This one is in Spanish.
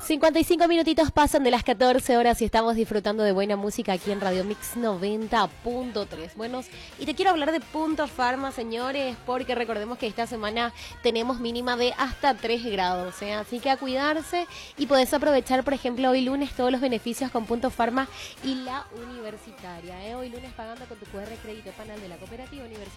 55 minutitos pasan de las 14 horas y estamos disfrutando de buena música aquí en Radio Mix 90.3. Bueno, y te quiero hablar de Punto Pharma, señores, porque recordemos que esta semana tenemos mínima de hasta 3 grados, ¿eh? Así que a cuidarse y podés aprovechar, por ejemplo, hoy lunes todos los beneficios con Punto Pharma y la Universitaria, ¿eh? Hoy lunes pagando con tu QR Crédito Panal de la Cooperativa Universitaria.